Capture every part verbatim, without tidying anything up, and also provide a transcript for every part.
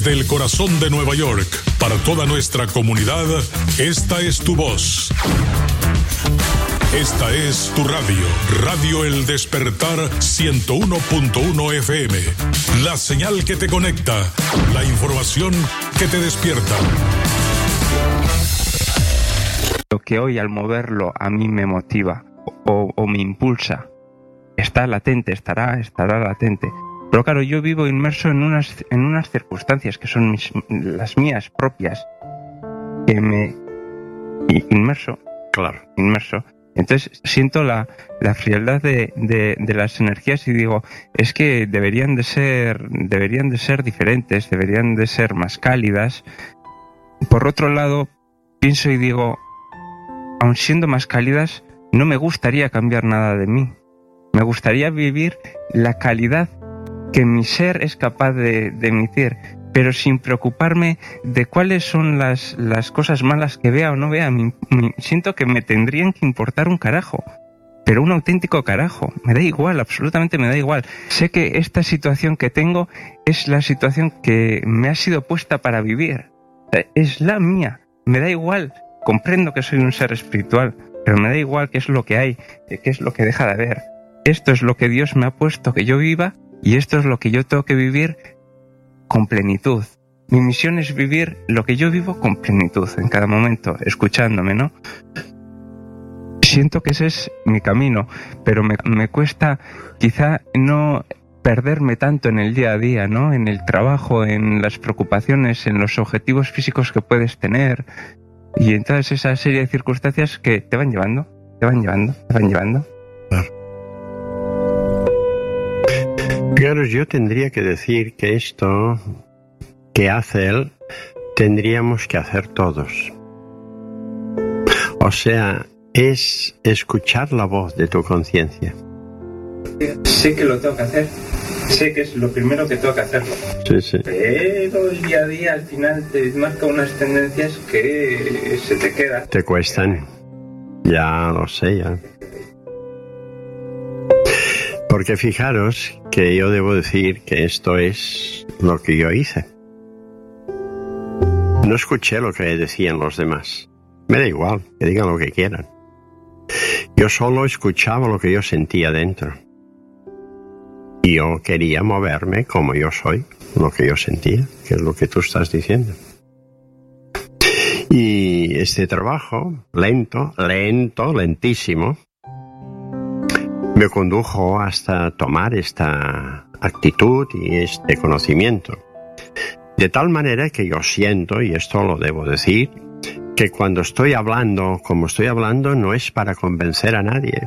Del corazón de Nueva York, para toda nuestra comunidad, esta es tu voz. Esta es tu radio, Radio El Despertar ciento uno punto uno F M. La señal que te conecta, la información que te despierta. Lo que hoy al moverlo a mí me motiva o, o me impulsa, está latente, estará, estará latente. Pero claro, yo vivo inmerso en unas, en unas circunstancias que son mis, las mías propias, que me... Inmerso, claro, inmerso. Entonces siento la, la frialdad de, de, de las energías y digo, es que deberían de ser, deberían de ser diferentes, deberían de ser más cálidas. Por otro lado, pienso y digo, aun siendo más cálidas, no me gustaría cambiar nada de mí. Me gustaría vivir la calidad que mi ser es capaz de, de emitir, pero sin preocuparme de cuáles son las, las cosas malas que vea o no vea. Me, me, siento que me tendrían que importar un carajo, pero un auténtico carajo. Me da igual, absolutamente me da igual. Sé que esta situación que tengo es la situación que me ha sido puesta para vivir. Es la mía. Me da igual. Comprendo que soy un ser espiritual, pero me da igual qué es lo que hay, qué es lo que deja de haber. Esto es lo que Dios me ha puesto que yo viva. Y esto es lo que yo tengo que vivir con plenitud. Mi misión es vivir lo que yo vivo con plenitud en cada momento, escuchándome, ¿no? Siento que ese es mi camino, pero me, me cuesta quizá no perderme tanto en el día a día, ¿no? En el trabajo, en las preocupaciones, en los objetivos físicos que puedes tener y en toda esa serie de circunstancias que te van llevando, te van llevando, te van llevando. Claro. Claro, yo tendría que decir que esto que hace él, tendríamos que hacer todos. O sea, es escuchar la voz de tu conciencia. Sé que lo tengo que hacer, sé que es lo primero que tengo que hacerlo. Sí, sí. Pero el día a día al final te marca unas tendencias que se te quedan. Te cuestan. Ya lo sé, ya. Porque fijaros que yo debo decir que esto es lo que yo hice. No escuché lo que decían los demás. Me da igual, que digan lo que quieran. Yo solo escuchaba lo que yo sentía dentro. Y yo quería moverme como yo soy, lo que yo sentía, que es lo que tú estás diciendo. Y este trabajo, lento, lento, lentísimo, me condujo hasta tomar esta actitud y este conocimiento. De tal manera que yo siento, y esto lo debo decir, que cuando estoy hablando como estoy hablando no es para convencer a nadie.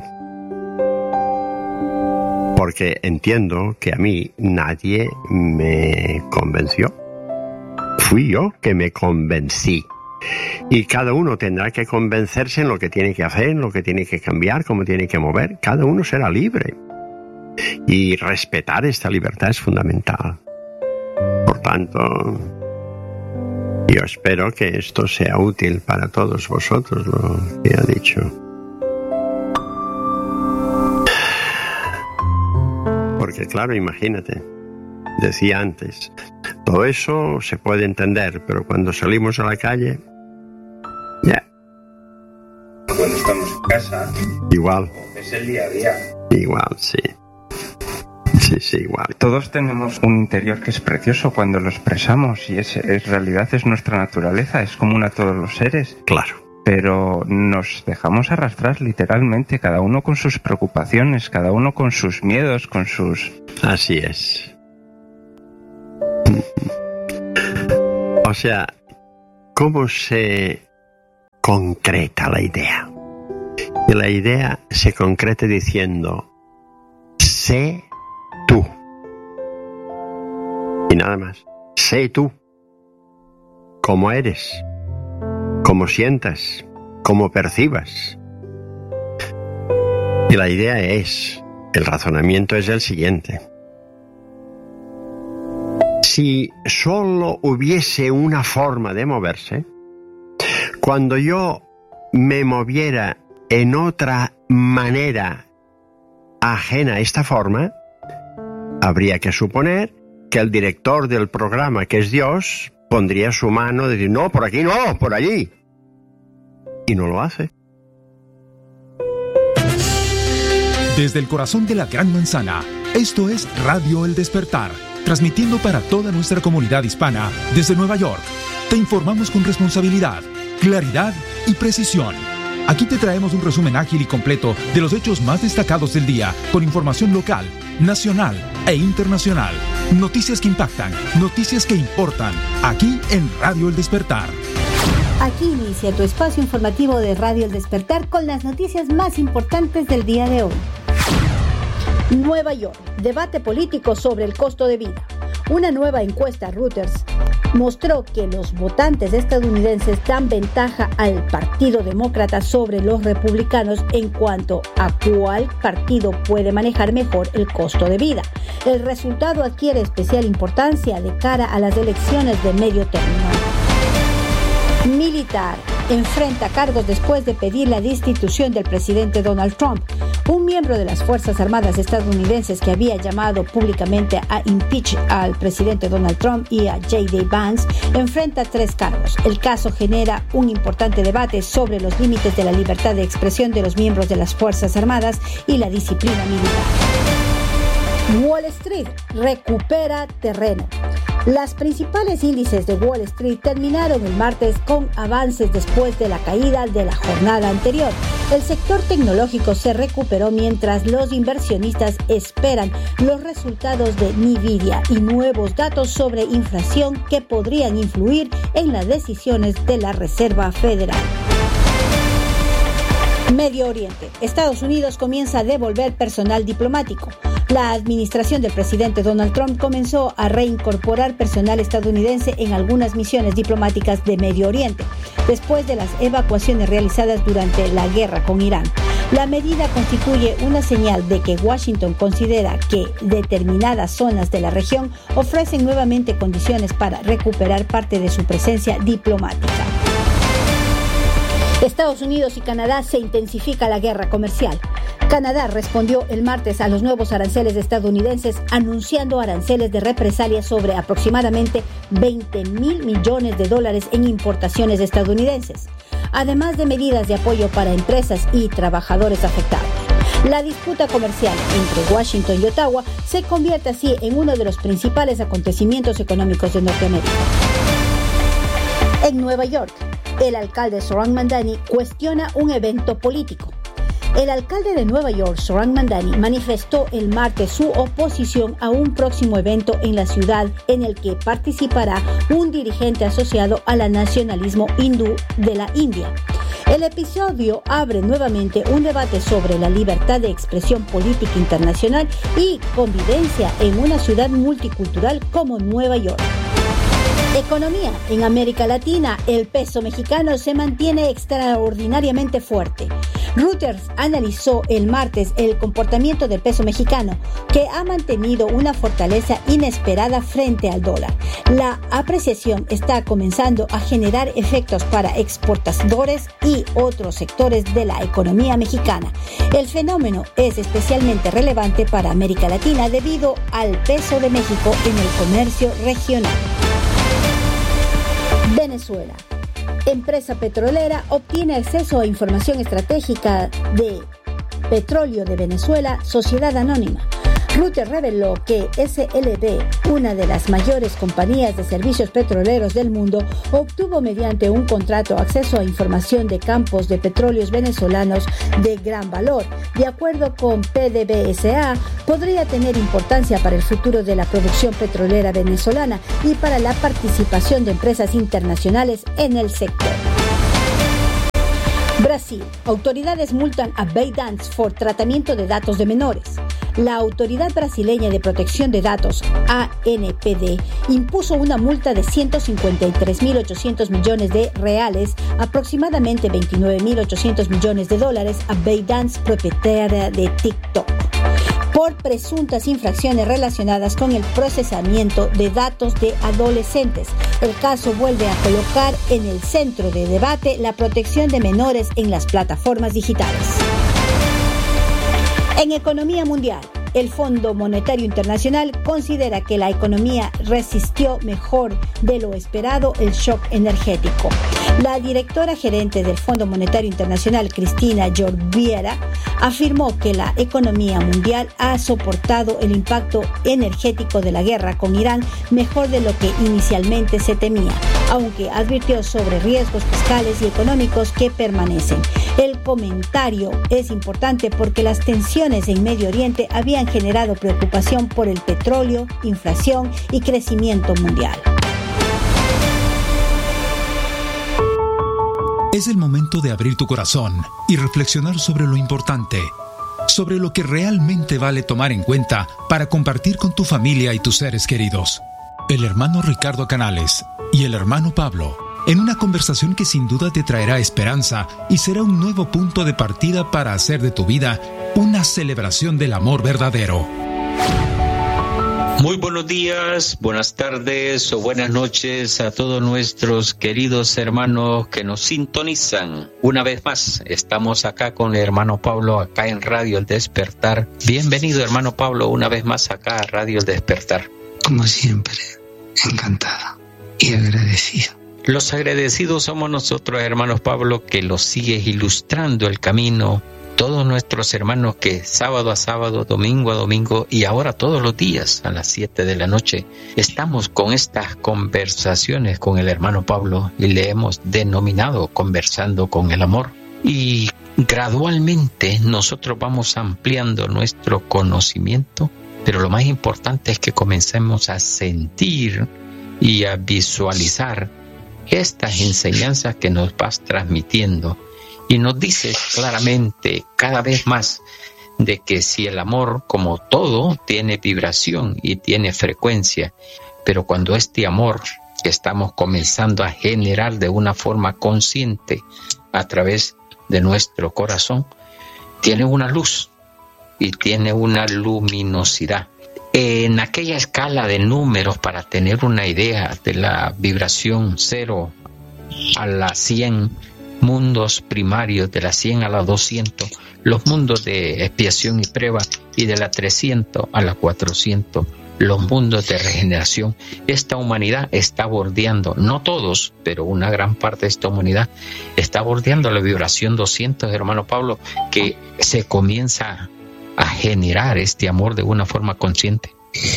Porque entiendo que a mí nadie me convenció. Fui yo que me convencí. Y cada uno tendrá que convencerse en lo que tiene que hacer, en lo que tiene que cambiar, cómo tiene que mover. Cada uno será libre. Y respetar esta libertad es fundamental. Por tanto, yo espero que esto sea útil para todos vosotros, lo que ha dicho. Porque claro, imagínate, decía antes, todo eso se puede entender, pero cuando salimos a la calle, ya. Yeah. Cuando estamos en casa, igual. Es el día a día. Igual, sí. Sí, sí, igual. Todos tenemos un interior que es precioso cuando lo expresamos y es, es realidad, es nuestra naturaleza, es común a todos los seres. Claro. Pero nos dejamos arrastrar literalmente, cada uno con sus preocupaciones, cada uno con sus miedos, con sus... Así es. O sea, ¿cómo se concreta la idea? Y la idea se concreta diciendo, sé tú. Y nada más. Sé tú. Cómo eres. Cómo sientas. Cómo percibas. Y la idea es, el razonamiento es el siguiente. Si solo hubiese una forma de moverse, cuando yo me moviera en otra manera ajena a esta forma, habría que suponer que el director del programa, que es Dios, pondría su mano y decir, no, por aquí no, por allí. Y no lo hace. Desde el corazón de la Gran Manzana, esto es Radio El Despertar, transmitiendo para toda nuestra comunidad hispana desde Nueva York. Te informamos con responsabilidad, claridad y precisión. Aquí te traemos un resumen ágil y completo de los hechos más destacados del día, con información local, nacional e internacional. Noticias que impactan, noticias que importan, aquí en Radio El Despertar. Aquí inicia tu espacio informativo de Radio El Despertar con las noticias más importantes del día de hoy. Nueva York, debate político sobre el costo de vida. Una nueva encuesta Reuters mostró que los votantes estadounidenses dan ventaja al Partido Demócrata sobre los republicanos en cuanto a cuál partido puede manejar mejor el costo de vida. El resultado adquiere especial importancia de cara a las elecciones de medio término. Militar enfrenta cargos después de pedir la destitución del presidente Donald Trump. Un miembro de las Fuerzas Armadas estadounidenses que había llamado públicamente a impeach al presidente Donald Trump y a J D Vance enfrenta tres cargos. El caso genera un importante debate sobre los límites de la libertad de expresión de los miembros de las Fuerzas Armadas y la disciplina militar. Wall Street recupera terreno. Las principales índices de Wall Street terminaron el martes con avances después de la caída de la jornada anterior. El sector tecnológico se recuperó mientras los inversionistas esperan los resultados de Nvidia y nuevos datos sobre inflación que podrían influir en las decisiones de la Reserva Federal. Medio Oriente. Estados Unidos comienza a devolver personal diplomático. La administración del presidente Donald Trump comenzó a reincorporar personal estadounidense en algunas misiones diplomáticas de Medio Oriente, después de las evacuaciones realizadas durante la guerra con Irán. La medida constituye una señal de que Washington considera que determinadas zonas de la región ofrecen nuevamente condiciones para recuperar parte de su presencia diplomática. Estados Unidos y Canadá se intensifica la guerra comercial. Canadá respondió el martes a los nuevos aranceles estadounidenses anunciando aranceles de represalia sobre aproximadamente veinte mil millones de dólares en importaciones estadounidenses, además de medidas de apoyo para empresas y trabajadores afectados. La disputa comercial entre Washington y Ottawa se convierte así en uno de los principales acontecimientos económicos de Norteamérica. En Nueva York, el alcalde Zohran Mamdani cuestiona un evento político. El alcalde de Nueva York, Zohran Mamdani, manifestó el martes su oposición a un próximo evento en la ciudad en el que participará un dirigente asociado al nacionalismo hindú de la India. El episodio abre nuevamente un debate sobre la libertad de expresión política internacional y convivencia en una ciudad multicultural como Nueva York. Economía. En América Latina, el peso mexicano se mantiene extraordinariamente fuerte. Reuters analizó el martes el comportamiento del peso mexicano, que ha mantenido una fortaleza inesperada frente al dólar. La apreciación está comenzando a generar efectos para exportadores y otros sectores de la economía mexicana. El fenómeno es especialmente relevante para América Latina debido al peso de México en el comercio regional. Venezuela. Empresa petrolera obtiene acceso a información estratégica de Petróleo de Venezuela, Sociedad Anónima. Reuters reveló que S L B, una de las mayores compañías de servicios petroleros del mundo, obtuvo mediante un contrato acceso a información de campos de petróleos venezolanos de gran valor. De acuerdo con P D V S A, podría tener importancia para el futuro de la producción petrolera venezolana y para la participación de empresas internacionales en el sector. Brasil. Autoridades multan a ByteDance por tratamiento de datos de menores. La Autoridad Brasileña de Protección de Datos, A N P D, impuso una multa de ciento cincuenta y tres mil ochocientos millones de reales, aproximadamente veintinueve mil ochocientos millones de dólares, a ByteDance, propietaria de TikTok, por presuntas infracciones relacionadas con el procesamiento de datos de adolescentes. El caso vuelve a colocar en el centro de debate la protección de menores en las plataformas digitales. En economía mundial, El Fondo Monetario Internacional considera que la economía resistió mejor de lo esperado el shock energético. La directora gerente del Fondo Monetario Internacional, Cristina Georgieva, afirmó que la economía mundial ha soportado el impacto energético de la guerra con Irán mejor de lo que inicialmente se temía, aunque advirtió sobre riesgos fiscales y económicos que permanecen. El comentario es importante porque las tensiones en Medio Oriente habían generado preocupación por el petróleo, inflación y crecimiento mundial. Es el momento de abrir tu corazón y reflexionar sobre lo importante, sobre lo que realmente vale tomar en cuenta para compartir con tu familia y tus seres queridos. El hermano Ricardo Canales y el hermano Pablo, en una conversación que sin duda te traerá esperanza y será un nuevo punto de partida para hacer de tu vida una celebración del amor verdadero. Muy buenos días, buenas tardes o buenas noches a todos nuestros queridos hermanos que nos sintonizan. Una vez más, estamos acá con el hermano Pablo, acá en Radio El Despertar. Bienvenido, hermano Pablo, una vez más acá a Radio El Despertar. Como siempre, encantado y agradecido. Los agradecidos somos nosotros, hermanos Pablo, que los sigues ilustrando el camino. Todos nuestros hermanos que sábado a sábado, domingo a domingo y ahora todos los días a las siete de la noche estamos con estas conversaciones con el hermano Pablo y le hemos denominado Conversando con el Amor. Y gradualmente nosotros vamos ampliando nuestro conocimiento, pero lo más importante es que comencemos a sentir y a visualizar estas enseñanzas que nos vas transmitiendo. Y nos dices claramente cada vez más de que si el amor, como todo, tiene vibración y tiene frecuencia, pero cuando este amor que estamos comenzando a generar de una forma consciente a través de nuestro corazón, tiene una luz y tiene una luminosidad. En aquella escala de números, para tener una idea de la vibración cero a la cien, mundos primarios de la cien a la doscientos, los mundos de expiación y prueba, y de la trescientos a la cuatrocientos, los mundos de regeneración. Esta humanidad está bordeando, no todos, pero una gran parte de esta humanidad está bordeando la vibración doscientos, hermano Pablo, que se comienza a generar este amor de una forma consciente.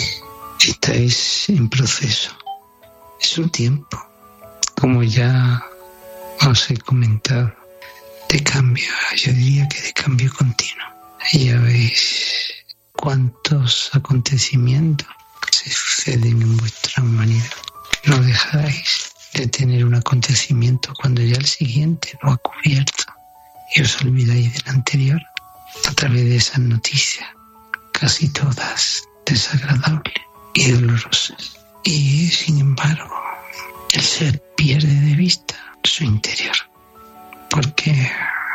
Estáis en proceso, es un tiempo, como ya os he comentado, de cambio, yo diría que de cambio continuo. Ya veis cuántos acontecimientos se suceden en vuestra humanidad. No dejáis de tener un acontecimiento cuando ya el siguiente lo ha cubierto y os olvidáis del anterior a través de esas noticias, casi todas desagradables y dolorosas. Y sin embargo, el ser pierde de vista su interior, porque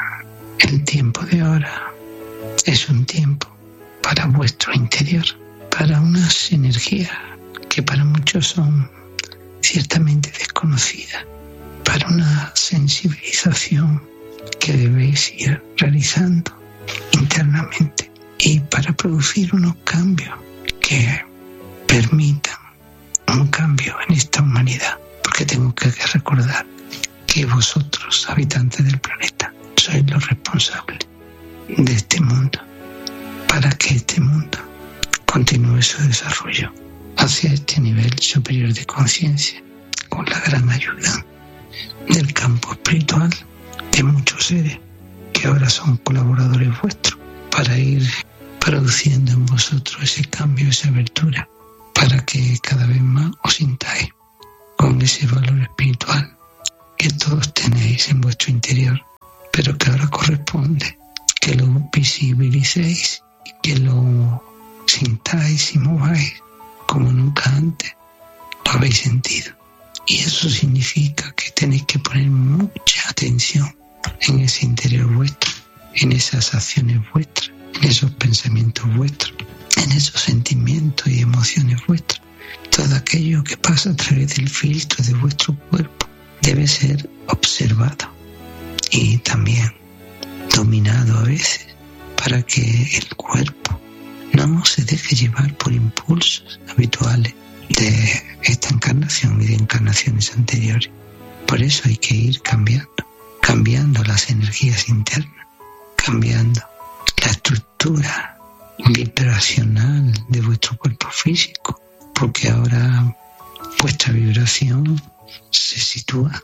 el tiempo de ahora es un tiempo para vuestro interior, para unas energías que para muchos son ciertamente desconocidas, para una sensibilización que debéis ir realizando internamente y para producir unos cambios que permitan un cambio en esta humanidad, porque tengo que recordar que vosotros, habitantes del planeta, sois los responsables de este mundo, para que este mundo continúe su desarrollo hacia este nivel superior de conciencia, con la gran ayuda del campo espiritual de muchos seres que ahora son colaboradores vuestros, para ir produciendo en vosotros ese cambio, esa abertura, para que cada vez más os sintáis con ese valor espiritual que todos tenéis en vuestro interior, pero que ahora corresponde que lo visibilicéis y que lo sintáis y mováis como nunca antes lo habéis sentido. Y eso significa que tenéis que poner mucha atención en ese interior vuestro, en esas acciones vuestras, en esos pensamientos vuestros, en esos sentimientos y emociones vuestras. Todo aquello que pasa a través del filtro de vuestro cuerpo debe ser observado y también dominado a veces, para que el cuerpo No se deje llevar por impulsos habituales de esta encarnación y de encarnaciones anteriores. Por eso hay que ir cambiando, cambiando las energías internas, cambiando la estructura vibracional de vuestro cuerpo físico, porque ahora vuestra vibración se sitúa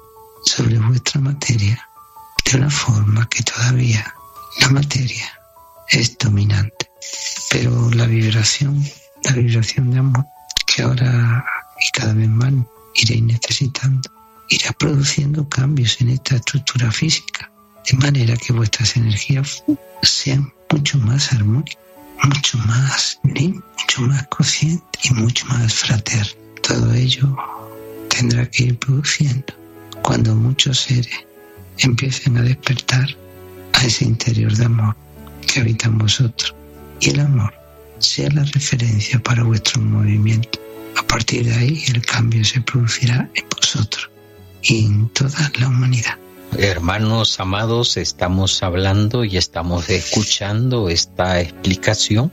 sobre vuestra materia de una forma que todavía la materia es dominante. Pero la vibración, la vibración de amor, que ahora y cada vez más iréis necesitando, irá produciendo cambios en esta estructura física, de manera que vuestras energías sean mucho más armónicas, mucho más limpias, mucho más conscientes y mucho más fraternas. Todo ello tendrá que ir produciendo cuando muchos seres empiecen a despertar a ese interior de amor que habita en vosotros, y el amor sea la referencia para vuestro movimiento. A partir de ahí el cambio se producirá en vosotros y en toda la humanidad. Hermanos amados, estamos hablando y estamos escuchando esta explicación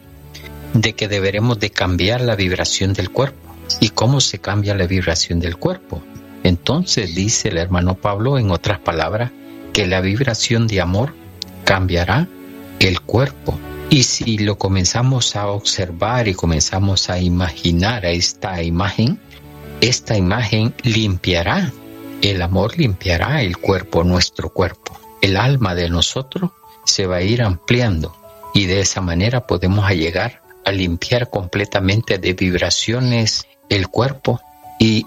de que deberemos de cambiar la vibración del cuerpo. ¿Y cómo se cambia la vibración del cuerpo? Entonces dice el hermano Pablo, en otras palabras, que la vibración de amor cambiará el cuerpo. Y si lo comenzamos a observar y comenzamos a imaginar a esta imagen, esta imagen limpiará, el amor limpiará el cuerpo, nuestro cuerpo. El alma de nosotros se va a ir ampliando y de esa manera podemos llegar a limpiar completamente de vibraciones el cuerpo y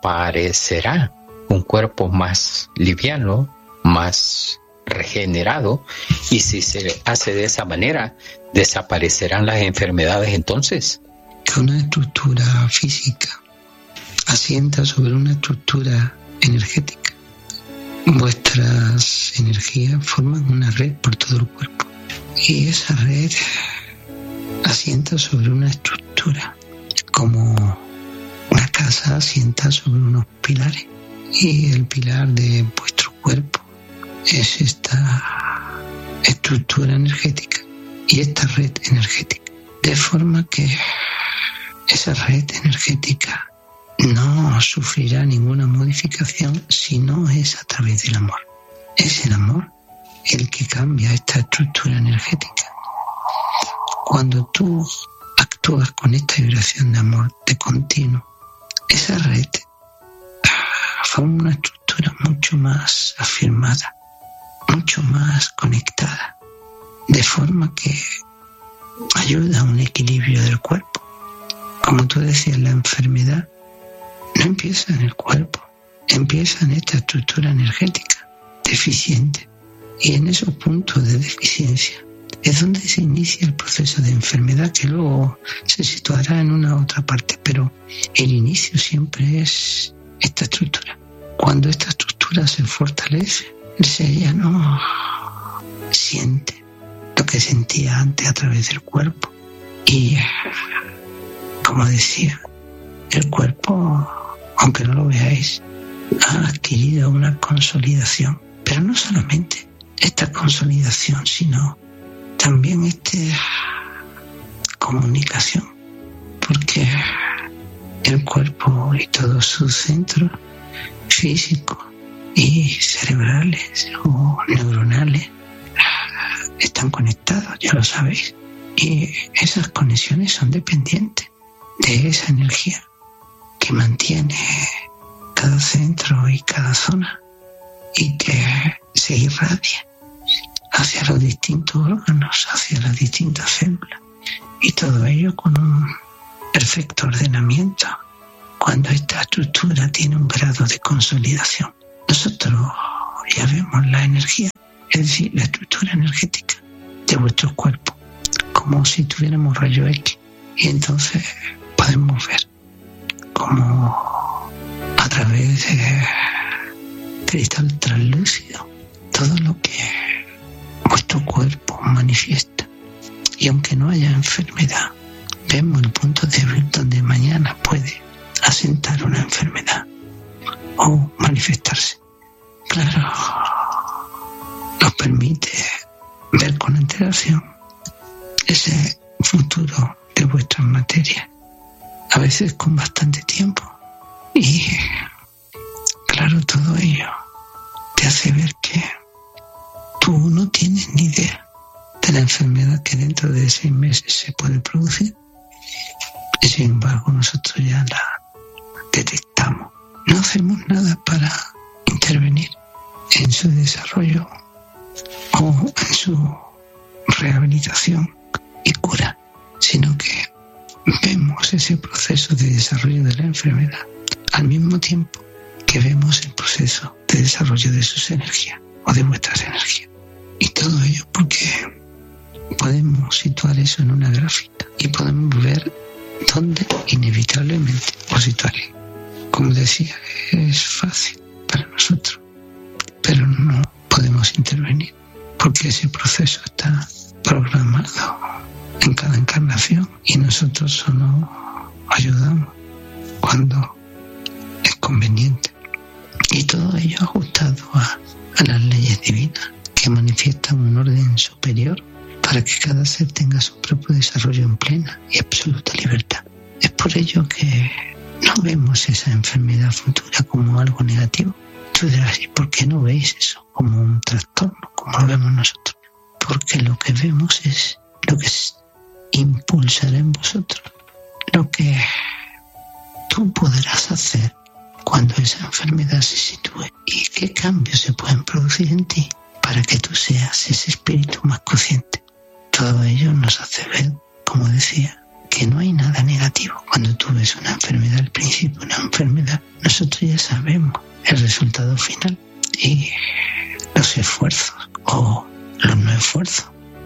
aparecerá un cuerpo más liviano, más regenerado, y si se hace de esa manera, desaparecerán las enfermedades. Entonces, que una estructura física asienta sobre una estructura energética. Vuestras energías forman una red por todo el cuerpo y esa red asienta sobre una estructura, como una casa asienta sobre unos pilares, y el pilar de vuestro cuerpo es esta estructura energética y esta red energética, de forma que esa red energética no sufrirá ninguna modificación si no es a través del amor. Es el amor el que cambia esta estructura energética. Cuando tú actúas con esta vibración de amor de continuo, esa red forma una estructura mucho más afirmada, mucho más conectada, de forma que ayuda a un equilibrio del cuerpo. Como tú decías, la enfermedad no empieza en el cuerpo, empieza en esta estructura energética deficiente, y en esos puntos de deficiencia es donde se inicia el proceso de enfermedad, que luego se situará en una otra parte, pero el inicio siempre es esta estructura. Cuando esta estructura se fortalece, ella no siente lo que sentía antes a través del cuerpo, y como decía, el cuerpo, aunque no lo veáis, ha adquirido una consolidación, pero no solamente esta consolidación, sino también esta comunicación, porque el cuerpo y todos sus centros físicos y cerebrales o neuronales están conectados, ya lo sabéis, y esas conexiones son dependientes de esa energía que mantiene cada centro y cada zona y que se irradia hacia los distintos órganos, hacia las distintas células, y todo ello con un perfecto ordenamiento cuando esta estructura tiene un grado de consolidación. Nosotros ya vemos la energía, es decir, la estructura energética de vuestro cuerpo, como si tuviéramos rayo X, y entonces podemos ver como a través de cristal translúcido todo lo que vuestro cuerpo manifiesta. Y aunque no haya enfermedad, vemos el punto débil donde mañana puede asentar una enfermedad o manifestarse. Claro, nos permite ver con antelación ese futuro de vuestras materias, a veces con bastante tiempo. Y claro, todo ello te hace ver que tú no tienes ni idea de la enfermedad que dentro de seis meses se puede producir. Y sin embargo, nosotros ya la detectamos. No hacemos nada para intervenir en su desarrollo o en su rehabilitación y cura, sino que vemos ese proceso de desarrollo de la enfermedad al mismo tiempo que vemos el proceso de desarrollo de sus energías o de vuestras energías. Y todo ello porque podemos situar eso en una gráfica y podemos ver dónde inevitablemente os situaréis. Como decía, es fácil para nosotros, pero no podemos intervenir porque ese proceso está programado en cada encarnación y nosotros solo ayudamos cuando es conveniente. Y todo ello ajustado a, a las leyes divinas que manifiestan un orden superior para que cada ser tenga su propio desarrollo en plena y absoluta libertad. Es por ello que no vemos esa enfermedad futura como algo negativo. Tú dirás, ¿y por qué no veis eso como un trastorno, como lo vemos nosotros? Porque lo que vemos es lo que impulsará en vosotros, lo que tú podrás hacer cuando esa enfermedad se sitúe y qué cambios se pueden producir en ti para que tú seas ese espíritu más consciente. Todo ello nos hace ver, como decía, que no hay nada negativo. Cuando tú ves una enfermedad, al principio una enfermedad, nosotros ya sabemos el resultado final y los esfuerzos o los no esfuerzos,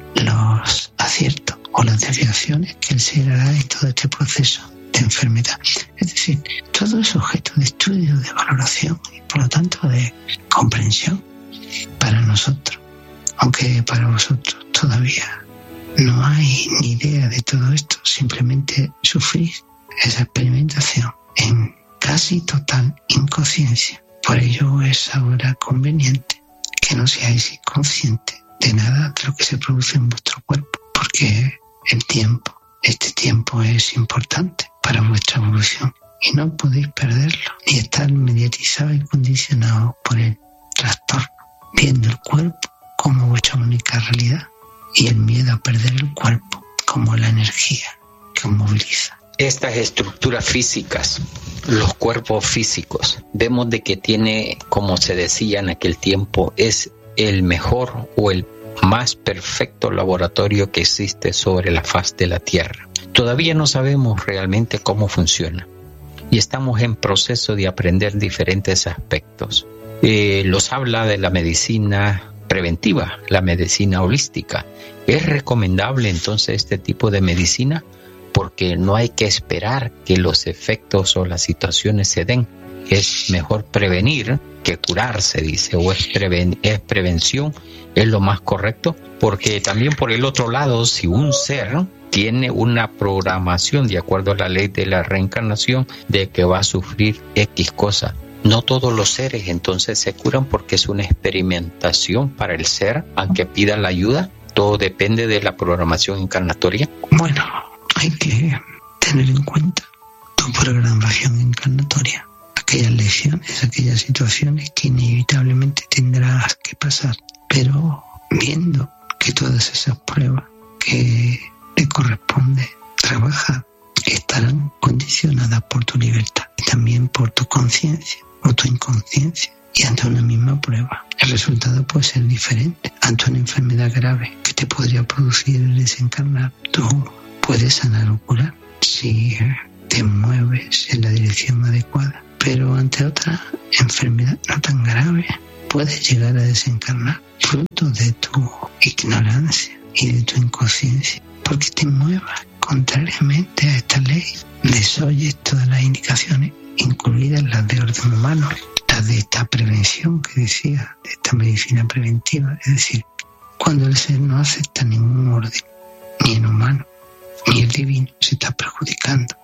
los aciertos o las desviaciones que el ser hará en todo este proceso de enfermedad. Es decir, todo es objeto de estudio, de valoración y por lo tanto de comprensión para nosotros, aunque para vosotros todavía no hay ni idea de todo esto, simplemente sufrís esa experimentación en casi total inconsciencia. Por ello es ahora conveniente que no seáis conscientes de nada de lo que se produce en vuestro cuerpo, porque el tiempo, este tiempo es importante para vuestra evolución y no podéis perderlo ni estar mediatizados y condicionados por el trastorno, viendo el cuerpo como vuestra única realidad y el miedo a perder el cuerpo como la energía que os moviliza. Estas estructuras físicas, los cuerpos físicos, vemos de que tiene, como se decía en aquel tiempo, es el mejor o el más perfecto laboratorio que existe sobre la faz de la Tierra. Todavía no sabemos realmente cómo funciona y estamos en proceso de aprender diferentes aspectos. Eh, los habla de la medicina preventiva, la medicina holística. ¿Es recomendable entonces este tipo de medicina? Porque no hay que esperar que los efectos o las situaciones se den. Es mejor prevenir que curarse, dice, o es, preven- es prevención, es lo más correcto, porque también por el otro lado, si un ser tiene una programación de acuerdo a la ley de la reencarnación de que va a sufrir X cosa, no todos los seres entonces se curan porque es una experimentación para el ser, aunque pida la ayuda, todo depende de la programación encarnatoria. Bueno, hay que tener en cuenta tu programación encarnatoria, aquellas lecciones, aquellas situaciones que inevitablemente tendrás que pasar, pero viendo que todas esas pruebas que te corresponde trabajar estarán condicionadas por tu libertad y también por tu conciencia o tu inconsciencia. Y ante una misma prueba, el resultado puede ser diferente. Ante una enfermedad grave que te podría producir el desencarnar, tú puedes sanar o curar si te mueves en la dirección adecuada. Pero ante otra enfermedad no tan grave, puedes llegar a desencarnar fruto de tu ignorancia y de tu inconsciencia, porque te muevas contrariamente a esta ley. Desoyes todas las indicaciones, incluidas las de orden humano, las de esta prevención que decía, de esta medicina preventiva. Es decir, cuando el ser no acepta ningún orden, ni el humano, ni el divino, se está perjudicando.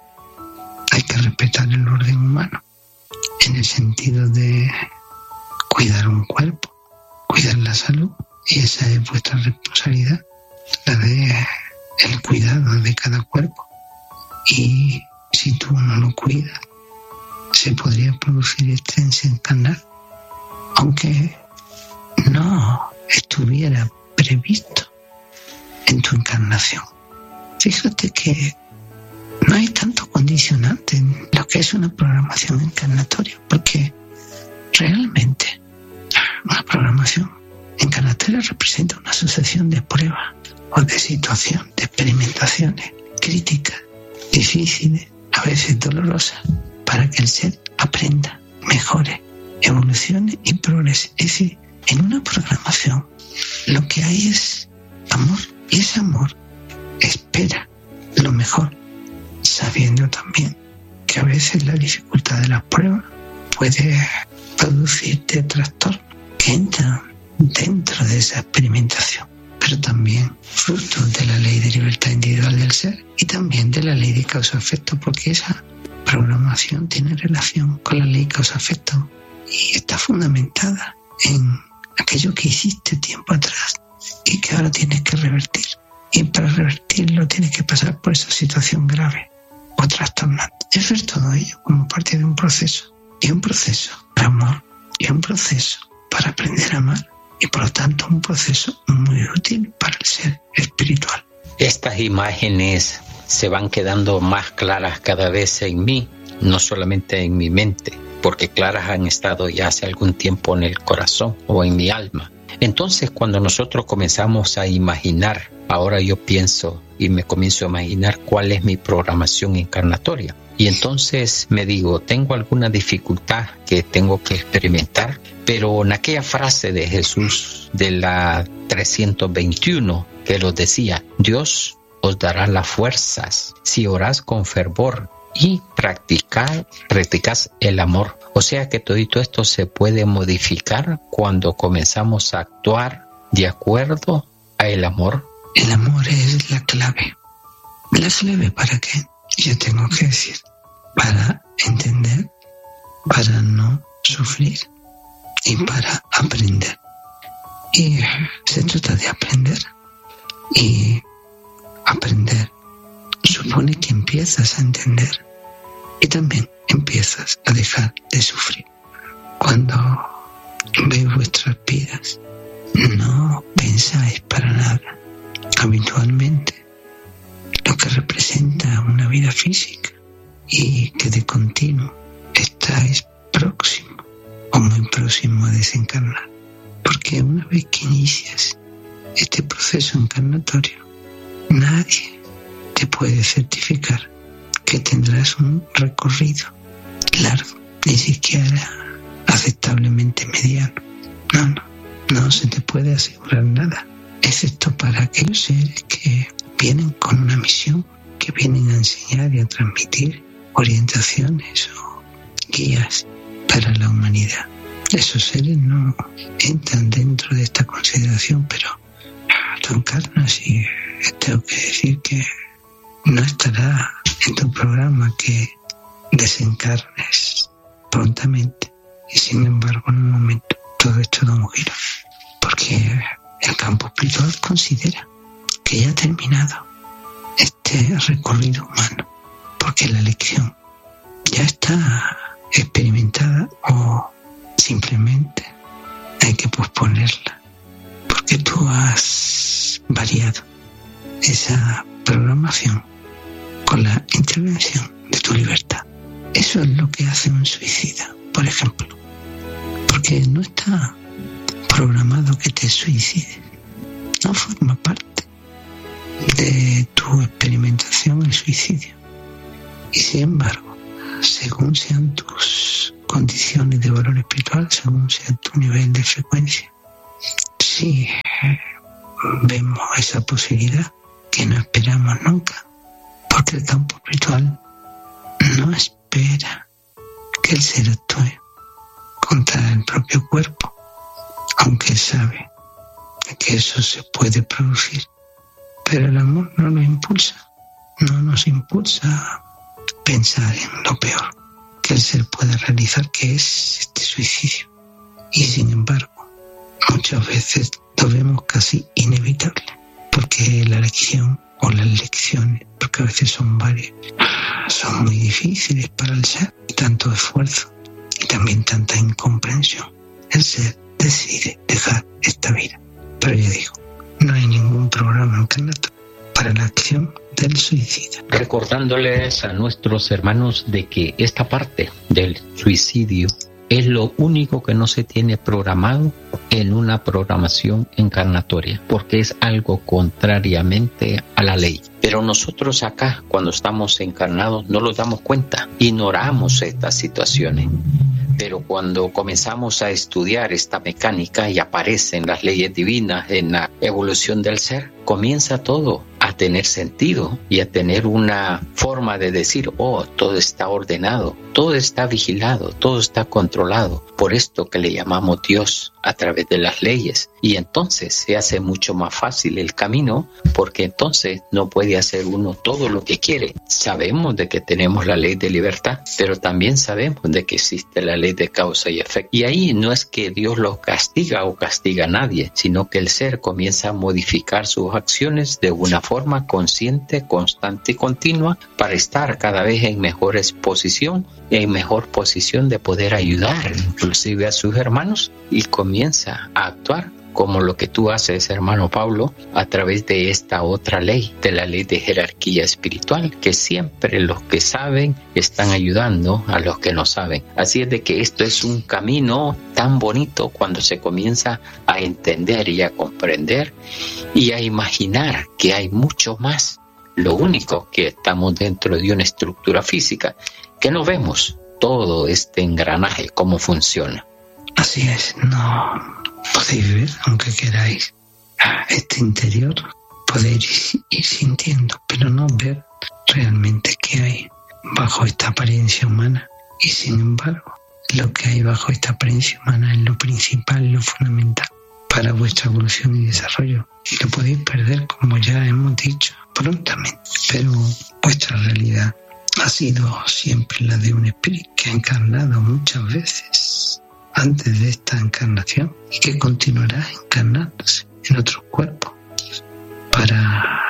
Hay que respetar el orden humano, en el sentido de cuidar un cuerpo, cuidar la salud, y esa es vuestra responsabilidad, la de el cuidado de cada cuerpo. Y si tú no lo cuidas, se podría producir este desencarnar, aunque no estuviera previsto en tu encarnación. Fíjate que no hay tanto condicionante en lo que es una programación encarnatoria, porque realmente una programación encarnatoria representa una sucesión de pruebas o de situaciones, de experimentaciones críticas, difíciles, a veces dolorosas, para que el ser aprenda, mejore, evolucione y progrese. Es decir, en una programación lo que hay es amor, y ese amor espera lo mejor, sabiendo también que a veces la dificultad de las pruebas puede producirte trastornos que entran dentro de esa experimentación, pero también fruto de la ley de libertad individual del ser y también de la ley de causa-efecto, porque esa programación tiene relación con la ley causa-efecto y está fundamentada en aquello que hiciste tiempo atrás y que ahora tienes que revertir. Y para revertirlo tienes que pasar por esa situación grave o trastornante. Es ver todo ello como parte de un proceso. Y un proceso para amor, y un proceso para aprender a amar, y por lo tanto un proceso muy útil para el ser espiritual. Estas imágenes se van quedando más claras cada vez en mí, no solamente en mi mente, porque claras han estado ya hace algún tiempo en el corazón o en mi alma. Entonces, cuando nosotros comenzamos a imaginar, ahora yo pienso y me comienzo a imaginar cuál es mi programación encarnatoria. Y entonces me digo, tengo alguna dificultad que tengo que experimentar, pero en aquella frase de Jesús de la trescientos veintiuno que lo decía, Dios os dará las fuerzas si orás con fervor y practicar, practicas el amor. O sea que todo esto se puede modificar cuando comenzamos a actuar de acuerdo a el amor. El amor es la clave. ¿La clave para qué? Yo tengo que decir, para entender, para no sufrir y para aprender. Y se trata de aprender. Y aprender supone que empiezas a entender y también empiezas a dejar de sufrir. Cuando veis vuestras vidas, no pensáis para nada habitualmente lo que representa una vida física y que de continuo estáis próximo o muy próximo a desencarnar. Porque una vez que inicias este proceso encarnatorio, nadie te puede certificar que tendrás un recorrido largo, ni siquiera aceptablemente mediano. No, no, no se te puede asegurar nada, excepto para aquellos seres que vienen con una misión, que vienen a enseñar y a transmitir orientaciones o guías para la humanidad. Esos seres no entran dentro de esta consideración, pero tú encarnas y tengo que decir que no estará en tu programa que desencarnes prontamente. Y sin embargo, en un momento, todo esto da un giro. Porque el campo espiritual considera que ya ha terminado este recorrido humano. Porque la lección ya está experimentada o simplemente hay que posponerla. Porque tú has variado esa programación con la intervención de tu libertad. Eso es lo que hace un suicida, por ejemplo. Porque no está programado que te suicides. No forma parte de tu experimentación el suicidio. Y sin embargo, según sean tus condiciones de valor espiritual, según sea tu nivel de frecuencia, si vemos esa posibilidad que no esperamos nunca, porque el campo espiritual no espera que el ser actúe contra el propio cuerpo, aunque sabe que eso se puede producir. Pero el amor no lo impulsa, no nos impulsa a pensar en lo peor que el ser pueda realizar, que es este suicidio. Y sin embargo, muchas veces lo vemos casi inevitable, porque aunque la lección o las lecciones, porque a veces son varias, son muy difíciles para el ser, tanto esfuerzo y también tanta incomprensión. El ser decide dejar esta vida. Pero yo digo, no hay ningún programa encarnado para la acción del suicida. Recordándoles a nuestros hermanos de que esta parte del suicidio es lo único que no se tiene programado en una programación encarnatoria, porque es algo contrariamente a la ley. Pero nosotros acá, cuando estamos encarnados, no nos damos cuenta, ignoramos estas situaciones. Pero cuando comenzamos a estudiar esta mecánica y aparecen las leyes divinas en la evolución del ser, comienza todo a tener sentido y a tener una forma de decir, oh, todo está ordenado, todo está vigilado, todo está controlado por esto que le llamamos Dios a través de las leyes. Y entonces se hace mucho más fácil el camino, porque entonces no puede hacer uno todo lo que quiere. Sabemos de que tenemos la ley de libertad, pero también sabemos de que existe la ley de causa y efecto. Y ahí no es que Dios lo castiga o castiga a nadie, sino que el ser comienza a modificar sus acciones de una forma consciente, constante y continua para estar cada vez en mejor posición, en mejor posición de poder ayudar inclusive a sus hermanos, y comienza a actuar como lo que tú haces, hermano Pablo, a través de esta otra ley, de la ley de jerarquía espiritual, que siempre los que saben están ayudando a los que no saben. Así es de que esto es un camino tan bonito cuando se comienza a entender y a comprender y a imaginar que hay mucho más. Lo único que estamos dentro de una estructura física, que no vemos todo este engranaje, cómo funciona. Así es, no podéis ver, aunque queráis, este interior, podéis ir sintiendo, pero no ver realmente qué hay bajo esta apariencia humana. Y sin embargo, lo que hay bajo esta apariencia humana es lo principal, lo fundamental para vuestra evolución y desarrollo. Y lo podéis perder, como ya hemos dicho, prontamente. Pero vuestra realidad ha sido siempre la de un espíritu que ha encarnado muchas veces antes de esta encarnación y que continuará encarnándose en otros cuerpos para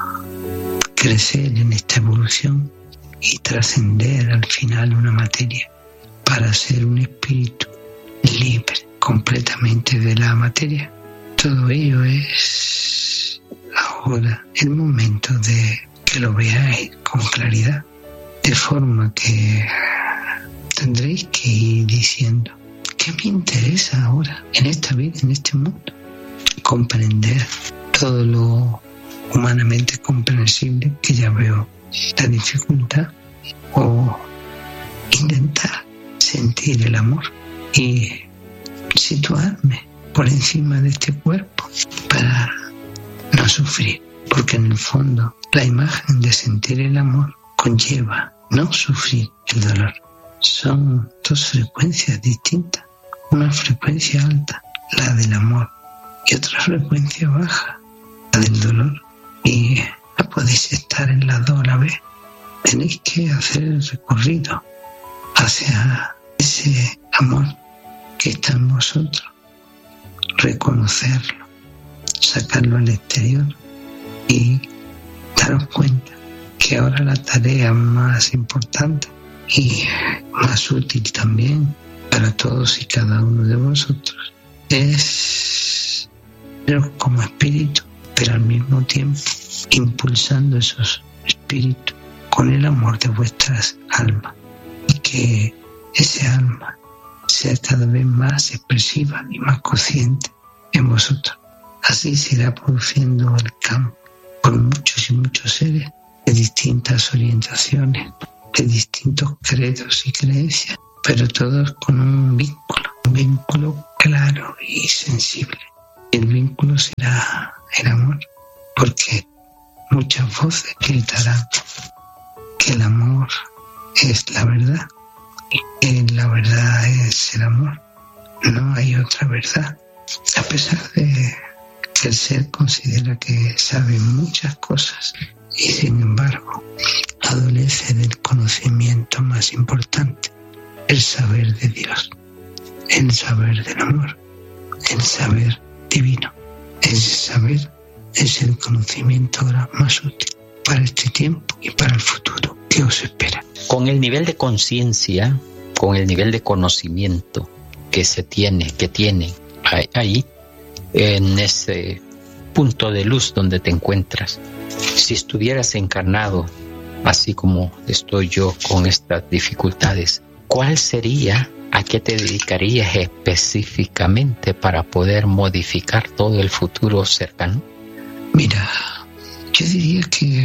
crecer en esta evolución y trascender al final una materia para ser un espíritu libre completamente de la materia. Todo ello es ahora el momento de que lo veáis con claridad, de forma que tendréis que ir diciendo: ¿qué me interesa ahora en esta vida, en este mundo? Comprender todo lo humanamente comprensible, que ya veo la dificultad, o intentar sentir el amor y situarme por encima de este cuerpo para no sufrir, porque en el fondo la imagen de sentir el amor conlleva no sufrir el dolor. Son dos frecuencias distintas. Una frecuencia alta, la del amor, y otra frecuencia baja, la del dolor. Y no podéis estar en las dos a la vez. Tenéis que hacer el recorrido hacia ese amor que está en vosotros, reconocerlo, sacarlo al exterior y daros cuenta que ahora la tarea más importante y más útil también para todos y cada uno de vosotros es veros como espíritu, pero al mismo tiempo impulsando esos espíritus con el amor de vuestras almas, y que ese alma sea cada vez más expresiva y más consciente en vosotros. Así se irá produciendo el cambio por muchos y muchos seres de distintas orientaciones, de distintos credos y creencias, pero todos con un vínculo, un vínculo claro y sensible. El vínculo será el amor, porque muchas voces gritarán que el amor es la verdad y que la verdad es el amor. No hay otra verdad, a pesar de que el ser considera que sabe muchas cosas y sin embargo adolece del conocimiento más importante, el saber de Dios, el saber del amor, el saber divino, el saber es el conocimiento ahora más útil para este tiempo y para el futuro que os espera. Con el nivel de conciencia, con el nivel de conocimiento que se tiene, que tiene ahí, en ese punto de luz donde te encuentras, si estuvieras encarnado, así como estoy yo con estas dificultades, ¿cuál sería, a qué te dedicarías específicamente para poder modificar todo el futuro cercano? Mira, yo diría que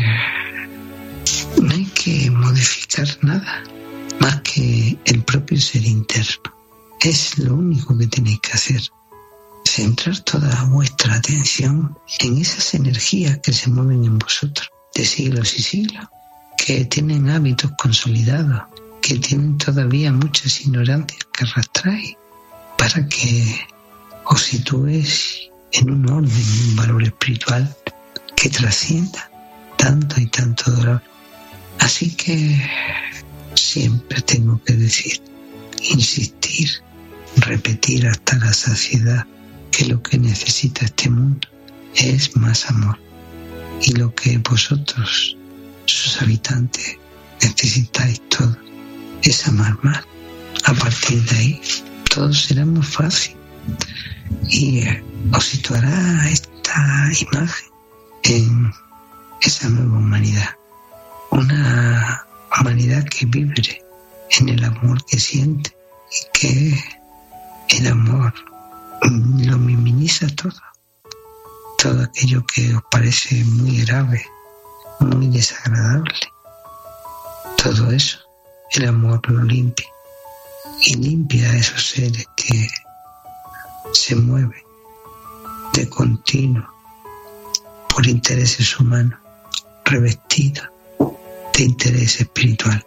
no hay que modificar nada más que el propio ser interno. Es lo único que tenéis que hacer. Centrar toda vuestra atención en esas energías que se mueven en vosotros de siglos y siglos, que tienen hábitos consolidados, que tienen todavía muchas ignorancias que arrastráis, para que os sitúes en un orden, en un valor espiritual que trascienda tanto y tanto dolor. Así que siempre tengo que decir, insistir, repetir hasta la saciedad que lo que necesita este mundo es más amor, y lo que vosotros, sus habitantes, necesitáis todo es amar más. A partir de ahí todo será muy fácil y os situará esta imagen en esa nueva humanidad, una humanidad que vibre en el amor que siente y que el amor lo minimiza todo, todo aquello que os parece muy grave, muy desagradable. Todo eso, el amor lo limpia, y limpia a esos seres que se mueven de continuo por intereses humanos, revestidos de interés espiritual.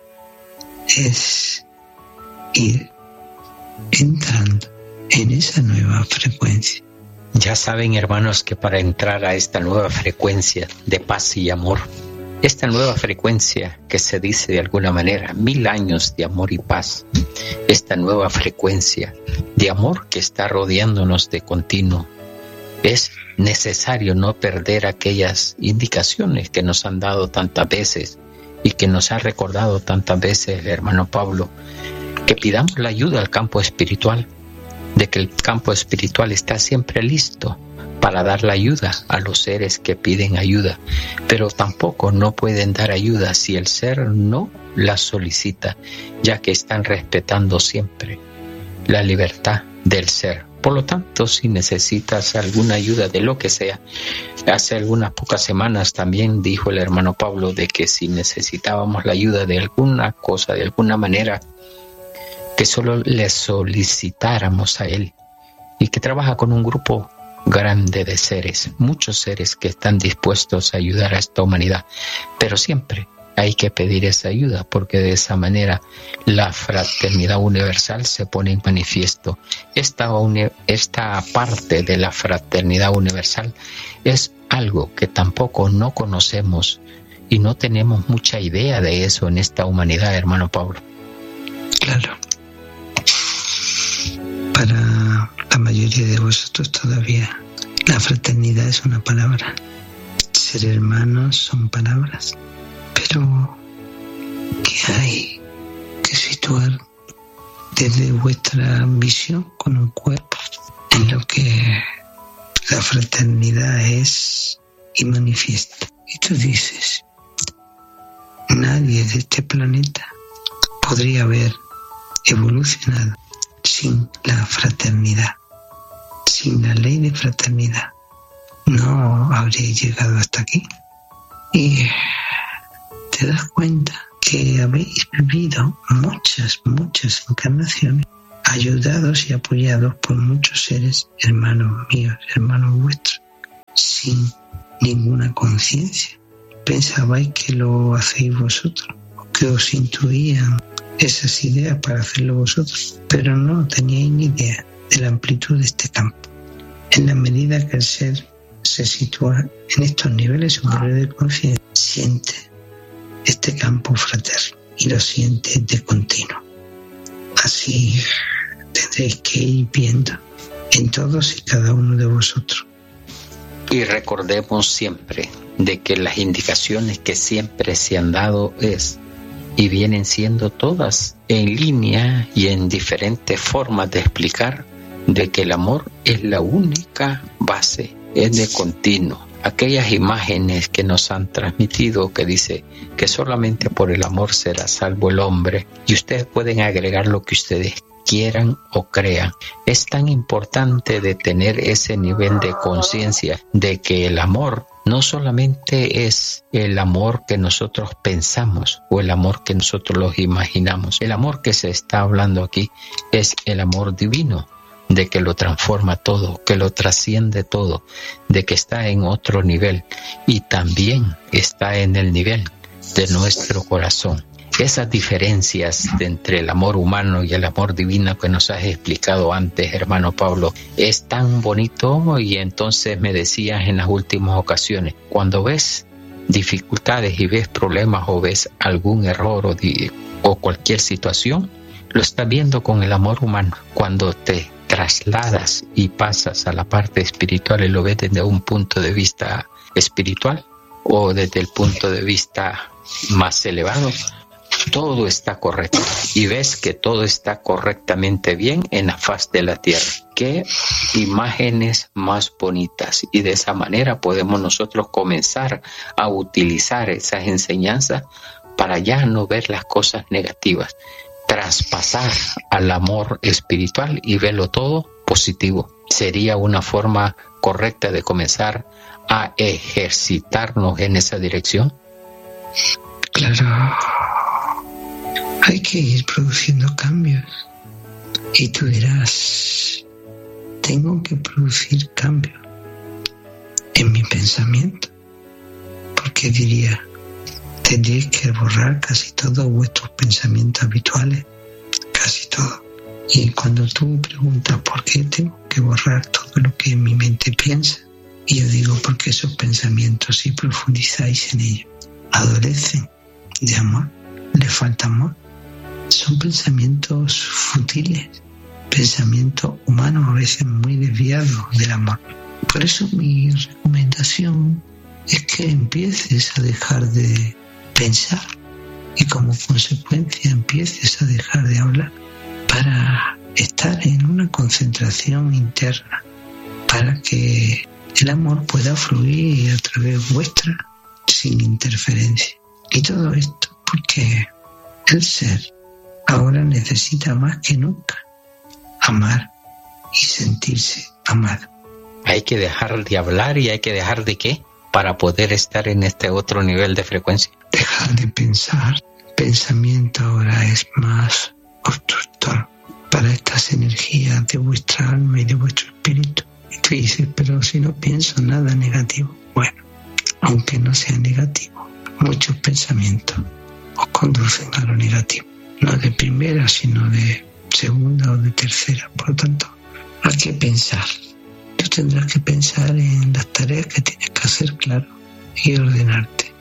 Es ir entrando en esa nueva frecuencia. Ya saben, hermanos, que para entrar a esta nueva frecuencia de paz y amor, esta nueva frecuencia que se dice de alguna manera mil años de amor y paz, esta nueva frecuencia de amor que está rodeándonos de continuo, es necesario no perder aquellas indicaciones que nos han dado tantas veces y que nos ha recordado tantas veces el hermano Pablo, que pidamos la ayuda al campo espiritual, de que el campo espiritual está siempre listo para dar la ayuda a los seres que piden ayuda, pero tampoco no pueden dar ayuda si el ser no la solicita, ya que están respetando siempre la libertad del ser. Por lo tanto, si necesitas alguna ayuda de lo que sea, hace algunas pocas semanas también dijo el hermano Pablo de que si necesitábamos la ayuda de alguna cosa, de alguna manera, que solo le solicitáramos a él, y que trabaja con un grupo grande de seres, muchos seres que están dispuestos a ayudar a esta humanidad, pero siempre hay que pedir esa ayuda, porque de esa manera la fraternidad universal se pone en manifiesto. Esta, uni- esta parte de la fraternidad universal es algo que tampoco no conocemos y no tenemos mucha idea de eso en esta humanidad, hermano Pablo. Claro. Para la mayoría de vosotros todavía la fraternidad es una palabra, ser hermanos son palabras, pero ¿qué hay que situar desde vuestra visión con un cuerpo en lo que la fraternidad es y manifiesta? Y tú dices, nadie de este planeta podría haber evolucionado sin la fraternidad, sin la ley de fraternidad. No habréis llegado hasta aquí. Y te das cuenta que habéis vivido muchas, muchas encarnaciones, ayudados y apoyados por muchos seres, hermanos míos, hermanos vuestros, sin ninguna conciencia. Pensabais que lo hacéis vosotros, que os intuían esas ideas para hacerlo vosotros, pero no teníais ni idea de la amplitud de este campo. En la medida que el ser se sitúa en estos niveles superiores de conciencia, siente este campo fraterno y lo siente de continuo. Así tendréis que ir viendo en todos y cada uno de vosotros Y recordemos siempre de que las indicaciones que siempre se han dado es y vienen siendo todas en línea y en diferentes formas de explicar de que el amor es la única base, es de continuo. Aquellas imágenes que nos han transmitido que dice que solamente por el amor será salvo el hombre, y ustedes pueden agregar lo que ustedes quieran o crean. Es tan importante de tener ese nivel de conciencia de que el amor no solamente es el amor que nosotros pensamos o el amor que nosotros los imaginamos. El amor que se está hablando aquí es el amor divino, de que lo transforma todo, que lo trasciende todo, de que está en otro nivel y también está en el nivel de nuestro corazón. Esas diferencias de entre el amor humano y el amor divino que nos has explicado antes, hermano Pablo, es tan bonito. Y entonces me decías en las últimas ocasiones, cuando ves dificultades y ves problemas o ves algún error o, di- o cualquier situación, lo estás viendo con el amor humano. Cuando te trasladas y pasas a la parte espiritual y lo ves desde un punto de vista espiritual o desde el punto de vista más elevado, todo está correcto y ves que todo está correctamente bien en la faz de la tierra. Qué imágenes más bonitas, y de esa manera podemos nosotros comenzar a utilizar esas enseñanzas para ya no ver las cosas negativas, traspasar al amor espiritual y verlo todo positivo. Sería una forma correcta de comenzar a ejercitarnos en esa dirección. Claro, hay que ir produciendo cambios. Y tú dirás, tengo que producir cambios en mi pensamiento, porque diría, tendréis que borrar casi todos vuestros pensamientos habituales, casi todo. Y cuando tú preguntas por qué tengo que borrar todo lo que en mi mente piensa, y yo digo, porque esos pensamientos, si profundizáis en ellos, adolecen de amor, le falta amor. Son pensamientos futiles, pensamientos humanos a veces muy desviados del amor. Por eso mi recomendación es que empieces a dejar de pensar y como consecuencia empieces a dejar de hablar para estar en una concentración interna, para que el amor pueda fluir a través vuestra sin interferencia. Y todo esto porque el ser ahora necesita más que nunca amar y sentirse amado. Hay que dejar de hablar y hay que dejar de qué para poder estar en este otro nivel de frecuencia. Dejar de pensar. El pensamiento ahora es más obstructor para estas energías de vuestra alma y de vuestro espíritu. Y tú dices, pero si no pienso nada negativo. Bueno, aunque no sea negativo, muchos pensamientos os conducen a lo negativo. No de primera, sino de segunda o de tercera. Por lo tanto, hay que pensar. Tú tendrás que pensar en las tareas que tienes que hacer, claro, y ordenarte.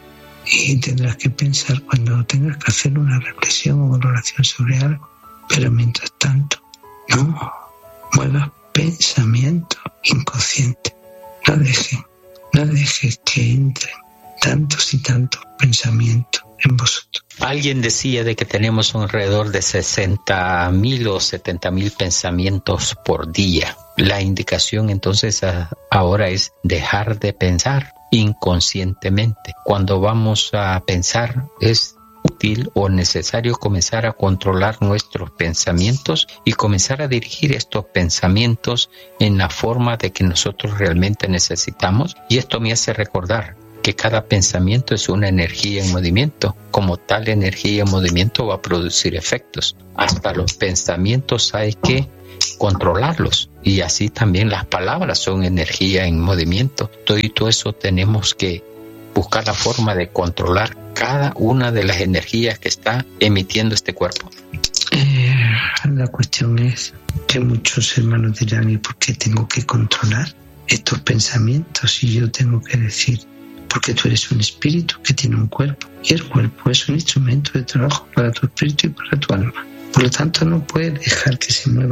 Y tendrás que pensar cuando tengas que hacer una reflexión o valoración sobre algo. Pero mientras tanto, no muevas pensamientos inconscientes. No dejes, no dejes que entren tantos y tantos pensamientos en vosotros. Alguien decía de que tenemos alrededor de sesenta mil o setenta mil pensamientos por día. La indicación entonces ahora es dejar de pensar inconscientemente. Cuando vamos a pensar es útil o necesario comenzar a controlar nuestros pensamientos y comenzar a dirigir estos pensamientos en la forma de que nosotros realmente necesitamos. Y esto me hace recordar que cada pensamiento es una energía en movimiento. Como tal energía en movimiento va a producir efectos. Hasta los pensamientos hay que controlarlos, y así también las palabras son energía en movimiento. Todo y todo eso tenemos que buscar la forma de controlar cada una de las energías que está emitiendo este cuerpo. Eh, la cuestión es que muchos hermanos dirán, ¿y por qué tengo que controlar estos pensamientos si yo tengo que decir? Porque tú eres un espíritu que tiene un cuerpo, y el cuerpo es un instrumento de trabajo para tu espíritu y para tu alma. Por lo tanto, no puedes dejar que se mueva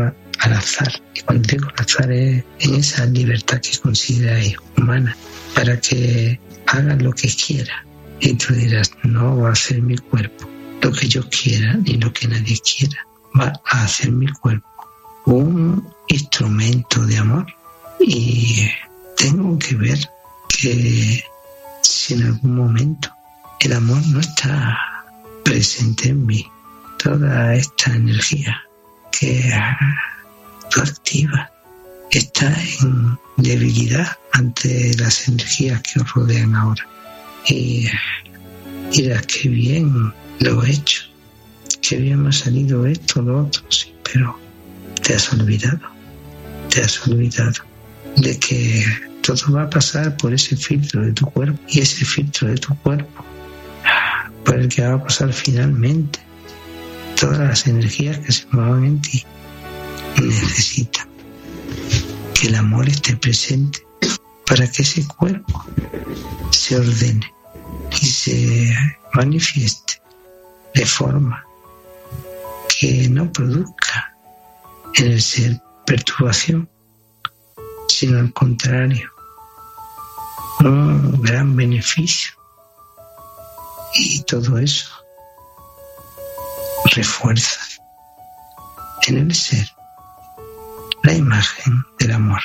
al azar. Y cuando digo al azar es en esa libertad que consideráis humana, para que haga lo que quiera. Y tú dirás, no va a hacer mi cuerpo lo que yo quiera ni lo que nadie quiera. Va a hacer mi cuerpo un instrumento de amor. Y tengo que ver que si en algún momento el amor no está presente en mí, toda esta energía que tú activas está en debilidad ante las energías que os rodean ahora. Y dirás, qué bien lo he hecho, qué bien me ha salido esto, lo otro, sí, pero te has olvidado, te has olvidado de que todo va a pasar por ese filtro de tu cuerpo, y ese filtro de tu cuerpo por el que va a pasar finalmente todas las energías que se muevan en ti. Necesitan que el amor esté presente para que ese cuerpo se ordene y se manifieste de forma que no produzca en el ser perturbación, sino al contrario, un gran beneficio. Y todo eso refuerza en el ser la imagen del amor.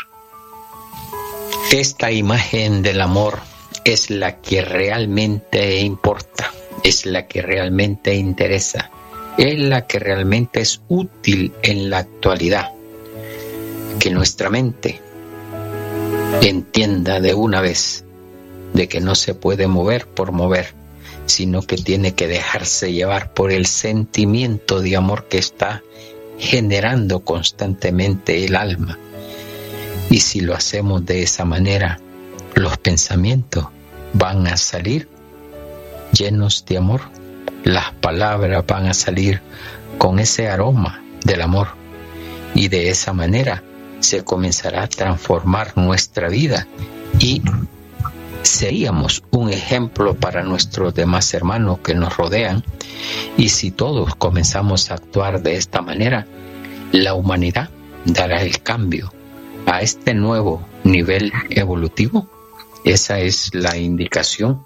Esta imagen del amor es la que realmente importa, es la que realmente interesa, es la que realmente es útil en la actualidad. Que nuestra mente entienda de una vez de que no se puede mover por mover, sino que tiene que dejarse llevar por el sentimiento de amor que está generando constantemente el alma. Y si lo hacemos de esa manera, los pensamientos van a salir llenos de amor, las palabras van a salir con ese aroma del amor, y de esa manera se comenzará a transformar nuestra vida y seríamos un ejemplo para nuestros demás hermanos que nos rodean. Y si todos comenzamos a actuar de esta manera, la humanidad dará el cambio a este nuevo nivel evolutivo. Esa es la indicación.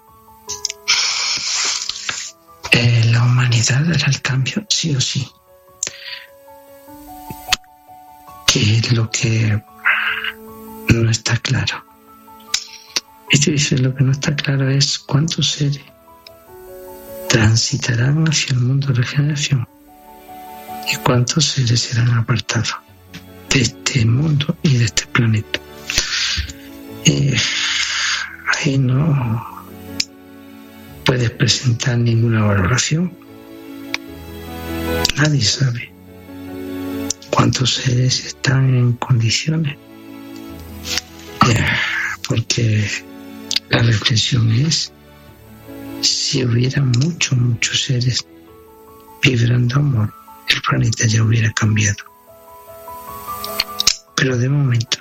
Eh, la humanidad dará el cambio, sí o sí. Que es lo que no está claro. Y tú dices, lo que no está claro es cuántos seres transitarán hacia el mundo de regeneración y cuántos seres serán apartados de este mundo y de este planeta. Eh, ahí no puedes presentar ninguna valoración. Nadie sabe cuántos seres están en condiciones, eh, porque la reflexión es, si hubiera muchos, muchos seres vibrando amor, el planeta ya hubiera cambiado. Pero de momento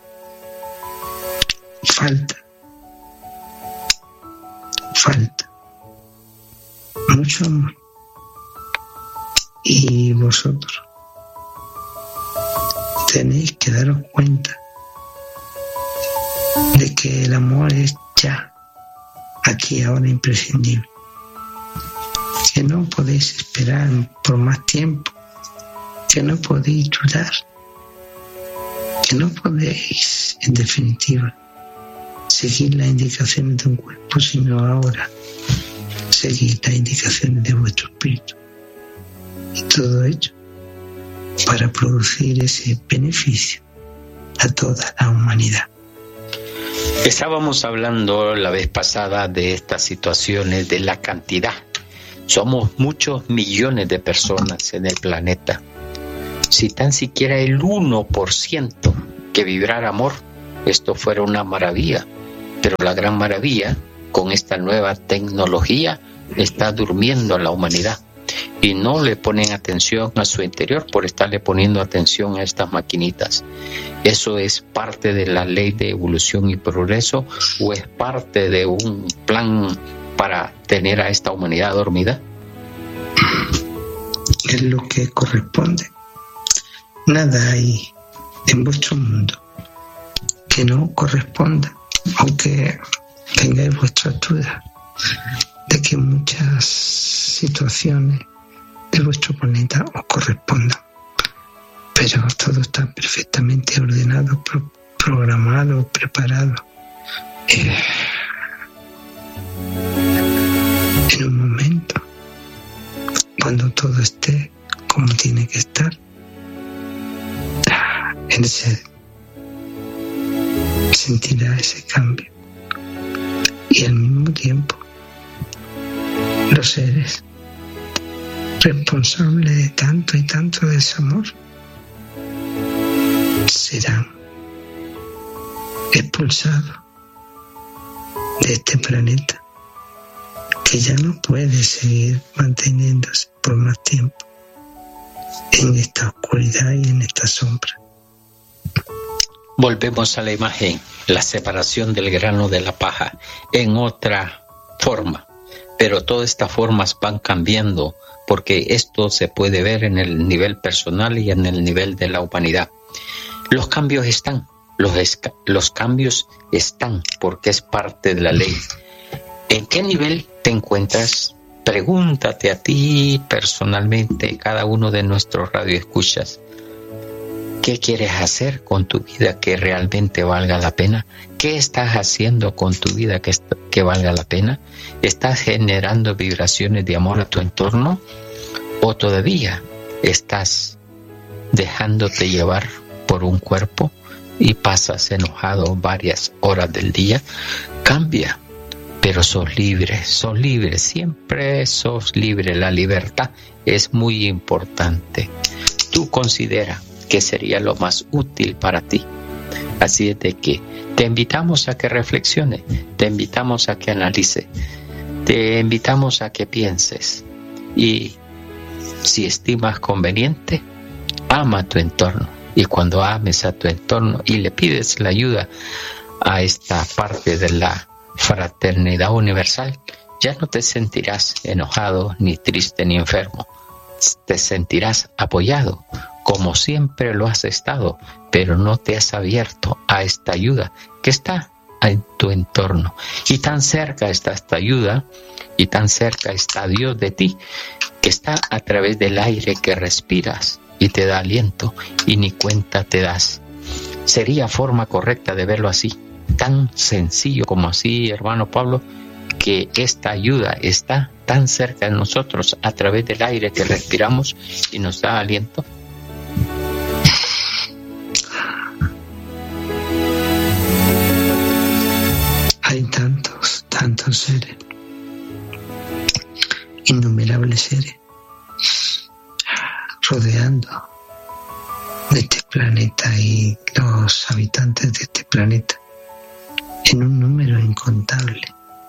falta, falta mucho amor. Y vosotros tenéis que daros cuenta de que el amor es ya, aquí, ahora, imprescindible. Que no podéis esperar por más tiempo, que no podéis dudar, que no podéis, en definitiva, seguir las indicaciones de un cuerpo, sino ahora seguir las indicaciones de vuestro espíritu. Y todo ello para producir ese beneficio a toda la humanidad. Estábamos hablando la vez pasada de estas situaciones, de la cantidad. Somos muchos millones de personas en el planeta. Si tan siquiera el uno por ciento que vibrara amor, esto fuera una maravilla. Pero la gran maravilla, con esta nueva tecnología, está durmiendo a la humanidad. Y no le ponen atención a su interior por estarle poniendo atención a estas maquinitas. ¿Eso es parte de la ley de evolución y progreso o es parte de un plan para tener a esta humanidad dormida? Es lo que corresponde. nada hay en vuestro mundo que no corresponda, aunque tengáis vuestras dudas de que muchas situaciones de vuestro planeta os correspondan. Pero todo está perfectamente ordenado, pro- programado, preparado. Eh, en un momento, cuando todo esté como tiene que estar, el ser sentirá ese cambio. Y al mismo tiempo, los seres responsables de tanto y tanto desamor serán expulsados de este planeta que ya no puede seguir manteniéndose por más tiempo en esta oscuridad y en esta sombra. Volvemos a la imagen, la separación del grano de la paja en otra forma, pero todas estas formas van cambiando porque esto se puede ver en el nivel personal y en el nivel de la humanidad. Los cambios están, los, esca- los cambios están porque es parte de la ley. ¿En qué nivel te encuentras? Pregúntate a ti personalmente, cada uno de nuestros radioescuchas. ¿Qué quieres hacer con tu vida que realmente valga la pena? ¿Qué estás haciendo con tu vida que, est- que valga la pena? ¿Estás generando vibraciones de amor a tu entorno? ¿O todavía estás dejándote llevar por un cuerpo y pasas enojado varias horas del día? Cambia, pero sos libre, sos libre, siempre sos libre. La libertad es muy importante. Tú considera que sería lo más útil para ti. Así es de que te invitamos a que reflexiones, te invitamos a que analices, te invitamos a que pienses y si estimas conveniente, ama tu entorno. Y cuando ames a tu entorno y le pides la ayuda a esta parte de la fraternidad universal, ya no te sentirás enojado, ni triste, ni enfermo. Te sentirás apoyado, como siempre lo has estado, pero no te has abierto a esta ayuda que está en tu entorno. Y tan cerca está esta ayuda, y tan cerca está Dios de ti, que está a través del aire que respiras y te da aliento y ni cuenta te das. Sería forma correcta de verlo así, tan sencillo como así, hermano Pablo, que esta ayuda está tan cerca de nosotros a través del aire que respiramos y nos da aliento. Hay tantos, tantos seres, innumerables seres, rodeando de este planeta y los habitantes de este planeta en un número incontable.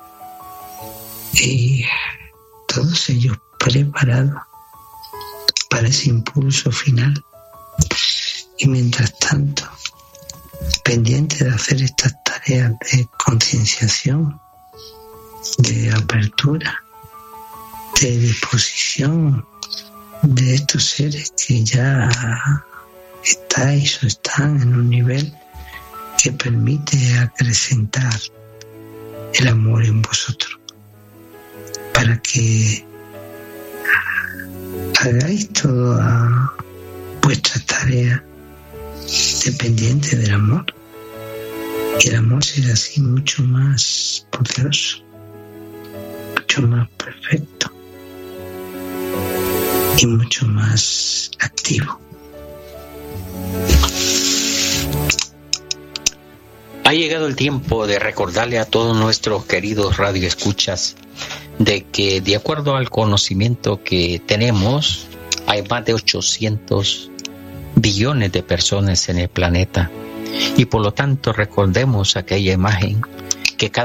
Y todos ellos preparados para ese impulso final. Y mientras tanto, pendientes de hacer estas tareas de concienciación, de apertura, de disposición de estos seres que ya estáis o están en un nivel que permite acrecentar el amor en vosotros, para que hagáis toda vuestra tarea dependiente del amor, y el amor será así mucho más poderoso, mucho más perfecto y mucho más activo. Ha llegado el tiempo de recordarle a todos nuestros queridos radioescuchas de que, de acuerdo al conocimiento que tenemos, hay más de ochocientos billones de personas en el planeta, y por lo tanto recordemos aquella imagen que cada